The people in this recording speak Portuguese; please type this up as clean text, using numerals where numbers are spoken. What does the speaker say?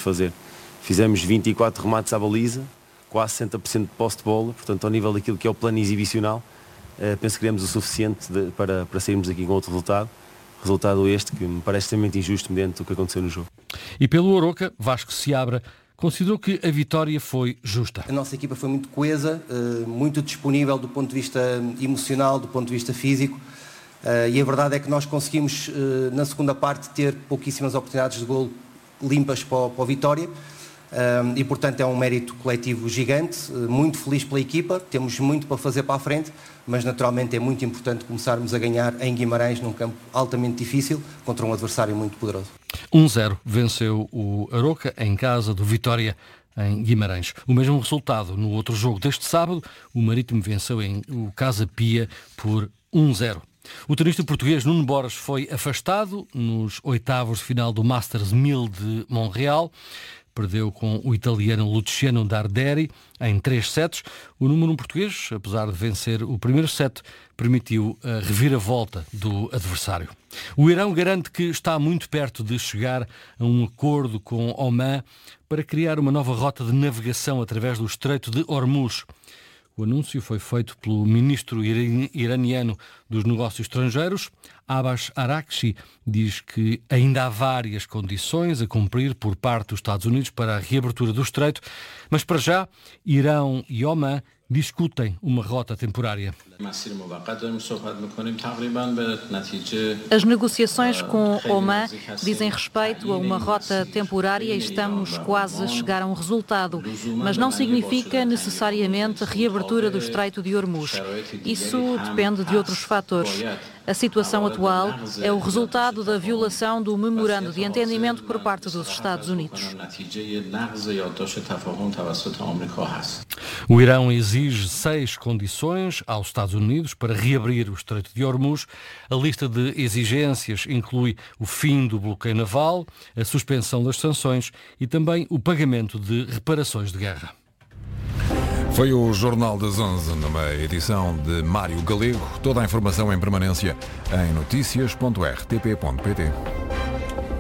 fazer. Fizemos 24 remates à baliza, quase 60% de posse de bola, portanto, ao nível daquilo que é o plano exibicional, penso que queremos o suficiente para sairmos aqui com outro resultado. Resultado este que me parece extremamente injusto mediante o que aconteceu no jogo. E pelo Arouca, Vasco Seabra considerou que a vitória foi justa. A nossa equipa foi muito coesa, muito disponível do ponto de vista emocional, do ponto de vista físico, e a verdade é que nós conseguimos, na segunda parte, ter pouquíssimas oportunidades de golo limpas para o Vitória, e portanto é um mérito coletivo gigante, muito feliz pela equipa, temos muito para fazer para a frente, mas naturalmente é muito importante começarmos a ganhar em Guimarães, num campo altamente difícil, contra um adversário muito poderoso. 1-0 venceu o Arouca em casa do Vitória em Guimarães. O mesmo resultado no outro jogo deste sábado, o Marítimo venceu o Casa Pia por 1-0. O tenista português Nuno Borges foi afastado nos oitavos de final do Masters 1000 de Montreal. Perdeu com o italiano Luciano Darderi em 3 sets. O número 1 português, apesar de vencer o primeiro set, permitiu a reviravolta do adversário. O Irão garante que está muito perto de chegar a um acordo com Oman para criar uma nova rota de navegação através do Estreito de Hormuz. O anúncio foi feito pelo ministro iraniano dos Negócios Estrangeiros. Abbas Araghchi diz que ainda há várias condições a cumprir por parte dos Estados Unidos para a reabertura do estreito, mas para já, Irão e Oman discutem uma rota temporária. As negociações com Oman dizem respeito a uma rota temporária e estamos quase a chegar a um resultado, mas não significa necessariamente a reabertura do Estreito de Hormuz. Isso depende de outros fatores. A situação atual é o resultado da violação do memorando de entendimento por parte dos Estados Unidos. O Irão exige 6 condições aos Estados Unidos para reabrir o Estreito de Hormuz. A lista de exigências inclui o fim do bloqueio naval, a suspensão das sanções e também o pagamento de reparações de guerra. Foi o Jornal das 11, numa edição de Mário Galego. Toda a informação em permanência em notícias.rtp.pt.